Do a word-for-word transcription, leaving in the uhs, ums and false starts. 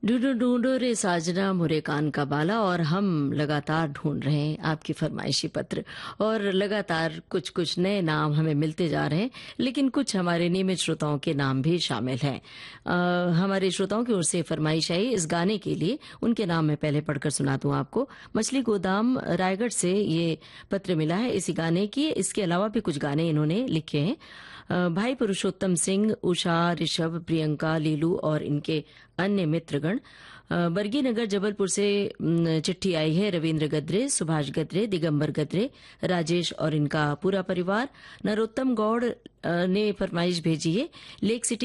ढूंढो ढूंढो रे साजना मुरे कान का बाला। और हम लगातार ढूंढ रहे हैं आपकी फरमाइशी पत्र, और लगातार कुछ कुछ नए नाम हमें मिलते जा रहे हैं, लेकिन कुछ हमारे नियमित श्रोताओं के नाम भी शामिल हैं। अ, हमारे श्रोताओं की ओर से फरमाइश आई इस गाने के लिए, उनके नाम मैं पहले पढ़कर सुना दूं आपको। मछली गोदाम रायगढ़ से ये पत्र मिला है इसी गाने की। इसके अलावा भी कुछ गाने इन्होंने लिखे हैं। अ, भाई पुरुषोत्तम सिंह, उषा, ऋषभ, प्रियंका, लीलू और इनके अन्य मित्रगण। अ, बरगी नगर जबलपुर से न, चिट्ठी आई है रविंद्र गद्रे, सुभाष गद्रे, दिगंबर गद्रे, राजेश और इनका पूरा परिवार। नरोत्तम गौड़ अ, ने फरमाइश भेजी है लेक सिटी